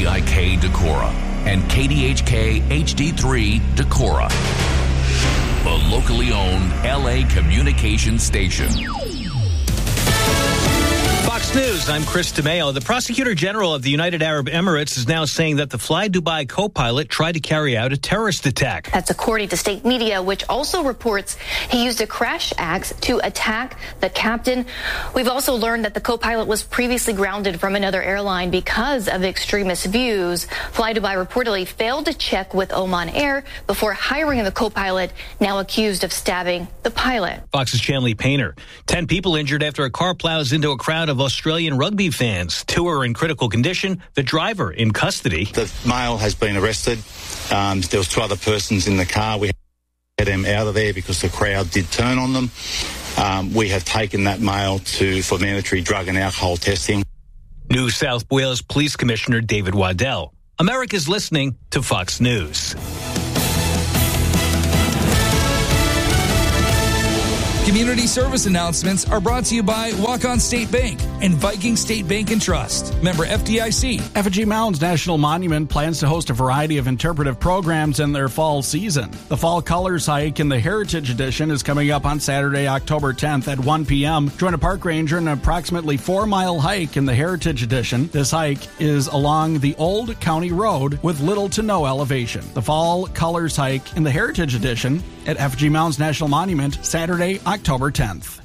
WVIK Decorah and KDHK HD3 Decorah, the locally owned LA communications station. Fox News, I'm Chris DeMeo. The Prosecutor General of the United Arab Emirates is now saying that the Fly Dubai co-pilot tried to carry out a terrorist attack. That's according to state media, which also reports he used a crash axe to attack the captain. We've also learned that the co-pilot was previously grounded from another airline because of extremist views. Fly Dubai reportedly failed to check with Oman Air before hiring the co-pilot, now accused of stabbing the pilot. Fox's Chanley Painter. 10 people injured after a car plows into a crowd of Australian rugby fans. 2 are in critical condition. The driver in custody. The male has been arrested. There was 2 other persons in the car. We had them out of there because the crowd did turn on them. We have taken that male for mandatory drug and alcohol testing. New South Wales Police Commissioner David Waddell. America's listening to Fox News. Community service announcements are brought to you by Walk-On State Bank and Viking State Bank and Trust. Member FDIC. Effigy Mounds National Monument plans to host a variety of interpretive programs in their fall season. The Fall Colors Hike in the Heritage Edition is coming up on Saturday, October 10th at 1 p.m. Join a park ranger in an approximately 4-mile hike in the Heritage Edition. This hike is along the Old County Road with little to no elevation. The Fall Colors Hike in the Heritage Edition at Effigy Mounds National Monument, Saturday, October 10th.